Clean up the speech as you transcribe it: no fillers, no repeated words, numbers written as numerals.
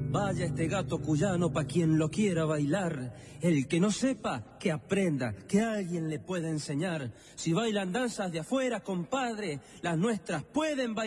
Vaya este gato cuyano pa' quien lo quiera bailar. El que no sepa, que aprenda, que alguien le pueda enseñar. Si bailan danzas de afuera, compadre, las nuestras pueden bailar.